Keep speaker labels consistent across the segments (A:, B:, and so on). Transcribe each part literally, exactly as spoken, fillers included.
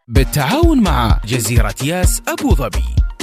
A: بالتعاون مع جزيرة ياس أبو ظبي.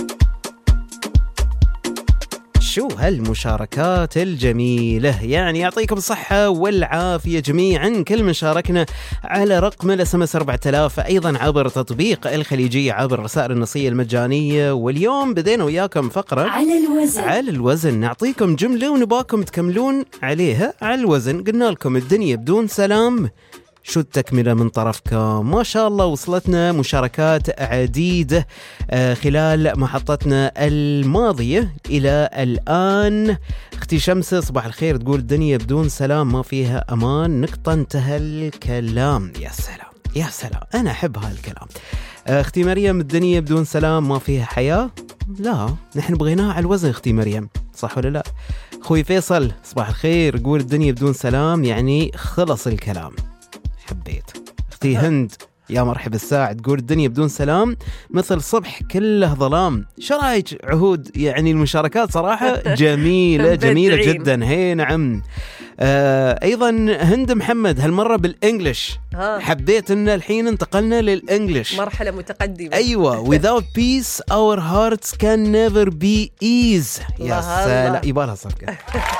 B: شو هالمشاركات الجميلة، يعني يعطيكم الصحة والعافية جميعا كل من شاركنا على رقم الاس ام اس أربعة آلاف، أيضا عبر تطبيق الخليجية عبر الرسائل النصية المجانية. واليوم بدينا وياكم فقرة
C: على الوزن.
B: على الوزن نعطيكم جملة ونباكم تكملون عليها على الوزن. قلنا لكم الدنيا بدون سلام، شو التكملة من طرفكم؟ ما شاء الله وصلتنا مشاركات عديدة خلال محطتنا الماضية إلى الآن. اختي شمس صباح الخير تقول الدنيا بدون سلام ما فيها أمان، نقطة انتهى الكلام. يا سلام يا سلام، أنا أحب هالكلام. اختي مريم الدنيا بدون سلام ما فيها حياة، لا نحن بغيناها على الوزن اختي مريم، صح ولا لا؟ خوي فيصل صباح الخير يقول الدنيا بدون سلام يعني خلص الكلام. حبيت. اختي هند يا مرحبا الساعة تقول الدنيا بدون سلام مثل صبح كله ظلام. شو رايك عهود؟ يعني المشاركات صراحة جميلة جميلة جدا. هي نعم. آه ايضا هند محمد هالمرة بالانجلش، حبيت ان الحين انتقلنا للانجلش،
C: مرحلة متقدمة.
B: ايوه. without peace our hearts can never be ease. يا سلام يبالها صفقة.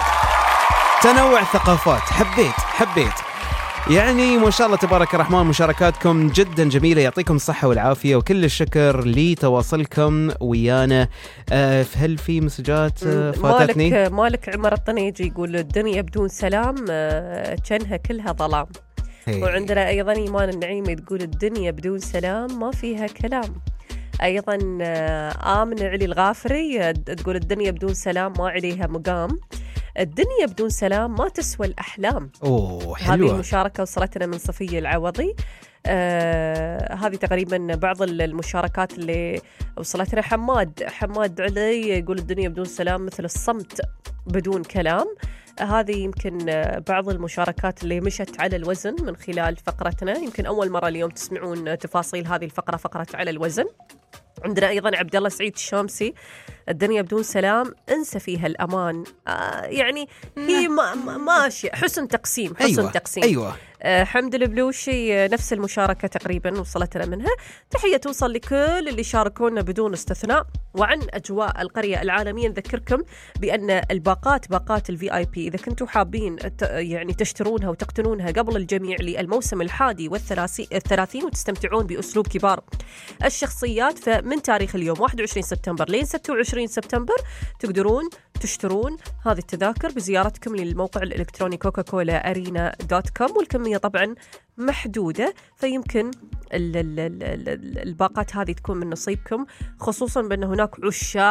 B: تنوع ثقافات، حبيت حبيت يعني ما شاء الله تبارك الرحمن. مشاركاتكم جدا جميلة، يعطيكم الصحة والعافية وكل الشكر لتواصلكم ويانا. آه هل في مسجات آه فاتتني؟
C: مالك مالك عمر الطنيجي يقول الدنيا بدون سلام آه كأنها كلها ظلام. هي. وعندنا أيضا إيمان النعيمي تقول الدنيا بدون سلام ما فيها كلام. أيضا آه آمن علي الغافري تقول الدنيا بدون سلام ما عليها مقام، الدنيا بدون سلام ما تسوى الأحلام.
B: أوه حلوة.
C: هذه المشاركة وصلتنا من صفية العوضي. آه هذه تقريبا بعض المشاركات اللي وصلتنا. حماد حماد علي يقول الدنيا بدون سلام مثل الصمت بدون كلام. هذه يمكن بعض المشاركات اللي مشت على الوزن من خلال فقرتنا. يمكن أول مرة اليوم تسمعون تفاصيل هذه الفقرة، فقرة على الوزن. عندنا أيضا عبد الله سعيد الشامسي الدنيا بدون سلام انسى فيها الأمان. آه يعني هي ما ماشي حسن تقسيم حسن
B: أيوة.
C: تقسيم
B: أيوة.
C: آه حمد البلوشي نفس المشاركة تقريبا وصلتنا منها. تحية توصل لكل اللي شاركونا بدون استثناء. وعن أجواء القرية العالمية نذكركم بأن الباقات باقات الفي آي بي إذا كنتوا حابين يعني تشترونها وتقتنونها قبل الجميع للموسم الحادي والثلاثين وتستمتعون بأسلوب كبار الشخصيات، فمن تاريخ اليوم واحد وعشرين سبتمبر لين ستة وعشرين سبتمبر تقدرون تشترون هذه التذاكر بزيارتكم للموقع الإلكتروني كوكا كولا أرينا دوت كوم. والكمية طبعا محدودة، فيمكن الباقات هذه تكون من نصيبكم، خصوصا بأن هناك عشاق